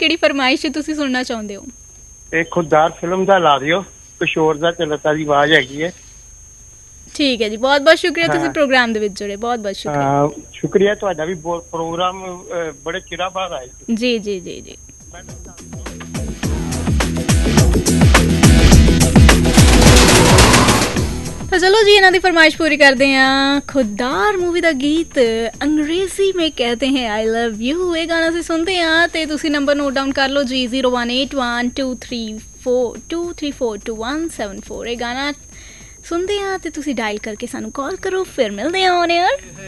ਕਿਹੜੀ ਫਰਮਾਇਸ਼ ਤੁਸੀਂ ਸੁਣਨਾ ਚਾਹੁੰਦੇ ਹੋ? ਇਹ ਖੁੱਦਾਰ ਫਿਲਮ ਦਾ ਲਾ ਦਿਓ, ਕਿਸ਼ੋਰ ਦਾ ਤੇ ਲਤਾ ਦੀ ਆਵਾਜ਼ ਹੈਗੀ ਹੈ। ਠੀਕ ਹੈ ਜੀ, ਬਹੁਤ ਬਹੁਤ ਸ਼ੁਕਰੀਆ, ਤੁਸੀਂ ਪ੍ਰੋਗਰਾਮ ਦੇ ਵਿੱਚ ਜੁੜੇ, ਬਹੁਤ ਬਹੁਤ ਸ਼ੁਕਰੀਆ। ਸ਼ੁਕਰੀਆ ਤੁਹਾਡਾ ਵੀ, ਪ੍ਰੋਗਰਾਮ ਬੜੇ ਚਿਰਾਂ ਬਾਅਦ ਆਏ। ਜੀ ਜੀ ਜੀ ਜੀ। ਤਾਂ ਚਲੋ ਜੀ, ਇਹਨਾਂ ਦੀ ਫਰਮਾਇਸ਼ ਪੂਰੀ ਕਰਦੇ ਹਾਂ। ਖੁੱਦਾਰ मूवी ਦਾ गीत अंग्रेजी में कहते हैं आई लव यू, ये गाना ਅਸੀਂ ਸੁਣਦੇ ਹਾਂ। ਤੇ ਤੁਸੀਂ ਨੰਬਰ ਨੋਟ ਡਾਊਨ ਕਰ ਲਓ ਜੀ, 01812342342174। ਇਹ ਗਾਣਾ ਸੁਣਦੇ ਹਾਂ ਤੇ ਤੁਸੀਂ ਡਾਇਲ ਕਰਕੇ ਸਾਨੂੰ ਕਾਲ ਕਰੋ, ਫਿਰ ਮਿਲਦੇ ਹਾਂ ਔਨ 에ਅਰ।